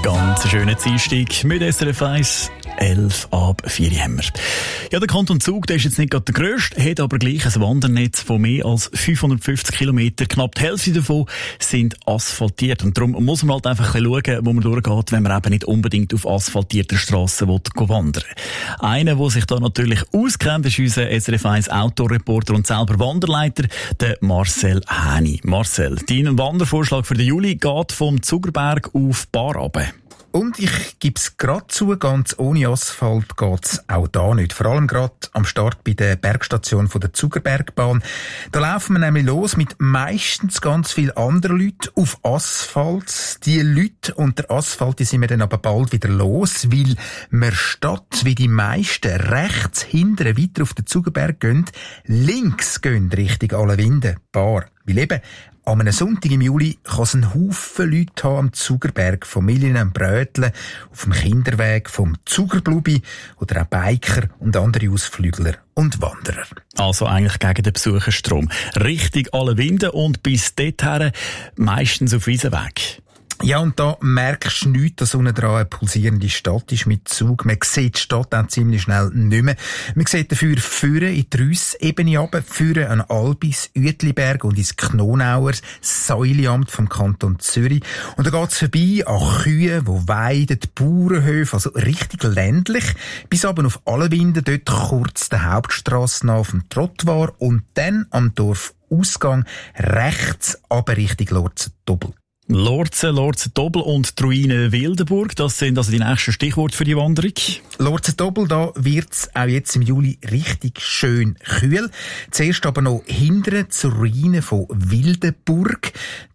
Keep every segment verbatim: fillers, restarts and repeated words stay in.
Ganz schöner Dienstag mit S R F eins, elf ab vier haben wir. Ja, der Kanton Zug, der ist jetzt nicht gerade der grösste, hat aber gleich ein Wandernetz von mehr als fünfhundertfünfzig Kilometer. Knapp die Hälfte davon sind asphaltiert. Und darum muss man halt einfach ein bisschen schauen, wo man durchgeht, wenn man eben nicht unbedingt auf asphaltierter Strasse wandern will. Einer, der sich da natürlich auskennt, ist unser S R F eins Autoreporter und selber Wanderleiter, der Marcel Häni. Marcel, dein Wandervorschlag für den Juli geht vom Zugerberg auf Baar runter. Und ich gebe es gerade zu, ganz ohne Asphalt geht's auch da nicht. Vor allem gerade am Start bei der Bergstation von der Zugerbergbahn. Da laufen wir nämlich los mit meistens ganz vielen anderen Leuten auf Asphalt. Die Leute und der Asphalt, die sind wir dann aber bald wieder los, weil wir statt, wie die meisten, rechts hinten weiter auf den Zugerberg gehen, links gehen Richtung Allewinde, Baar. Weil eben, an einem Sonntag im Juli kann es einen Haufen Leute haben am Zugerberg, Familien am Bröteln, auf dem Kinderweg vom Zugerblubi oder auch Biker und andere Ausflügler und Wanderer. Also eigentlich gegen den Besucherstrom. Richtig alle Winde und bis dorthin meistens auf Wiesenweg. Ja, und da merkst du nichts, dass unten dran eine pulsierende Stadt ist mit Zug. Man sieht die Stadt auch ziemlich schnell nicht mehr. Man sieht dafür Führen in die Rüssebene runter, Führen an Albis, Uetliberg und ins Knonauer Säuliamt vom Kanton Zürich. Und da geht's vorbei an Kühe, die weiden, Bauernhöfe, also richtig ländlich, bis aber auf Allewinde, dort kurz der Hauptstrasse nach auf dem Trottoir und dann am Dorfausgang rechts aber Richtung Lorzen-Dobbel. Lorzen, Lorzen-Dobbel und die Ruine Wildenburg, das sind also die nächsten Stichworte für die Wanderung. Lorzen-Dobbel, da wird's auch jetzt im Juli richtig schön kühl. Zuerst aber noch hindern zur Ruine von Wildenburg.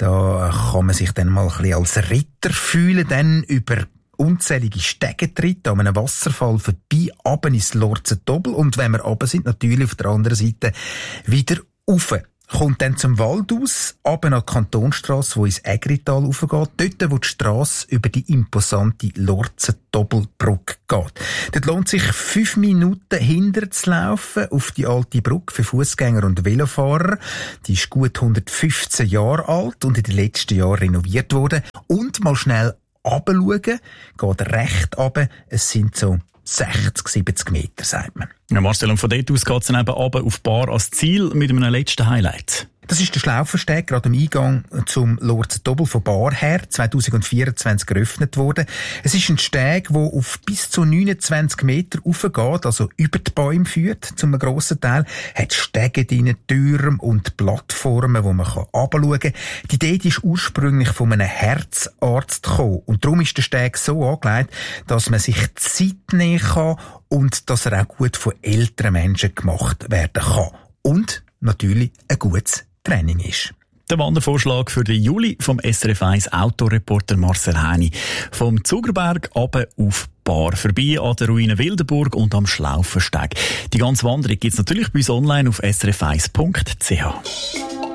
Da kann man sich dann mal ein bisschen als Ritter fühlen, dann über unzählige Stegentritte an einem Wasserfall vorbei, runter ins Lorzen-Dobbel und wenn wir runter sind, natürlich auf der anderen Seite wieder rauf. Kommt dann zum Wald aus, runter an die Kantonstrasse, die ins Ägrital raufgeht, dort, wo die Strasse über die imposante Lorzen-Dobbelbrücke geht. Dort lohnt sich fünf Minuten hinter zu laufen auf die alte Brücke für Fußgänger und Velofahrer. Die ist gut hundertfünfzehn Jahre alt und in den letzten Jahren renoviert worden. Und mal schnell runterschauen, geht recht runter, es sind so sechzig, siebzig Meter, sagt man. Ja, Marcel, und von dort aus geht es dann eben runter auf Baar als Ziel mit einem letzten Highlight. Das ist der Schlaufersteg, gerade am Eingang zum Lorzen-Dobbel von Baar her, zwanzig vierundzwanzig geöffnet worden. Es ist ein Steg, der auf bis zu neunundzwanzig Meter raufgeht, also über die Bäume führt, zum grossen Teil. Hat Stege drin, Türme und Plattformen, wo man runterschauen kann. Die Idee die ist ursprünglich von einem Herzarzt gekommen. Und darum ist der Steg so angelegt, dass man sich Zeit nehmen kann und dass er auch gut von älteren Menschen gemacht werden kann. Und natürlich ein gutes Training ist. Der Wandervorschlag für den Juli vom S R F eins Autoreporter Marcel Häni. Vom Zugerberg runter auf Baar, vorbei an der Ruine Wildenburg und am Schlaufersteg. Die ganze Wanderung gibt's natürlich bei uns online auf s r f eins punkt c h.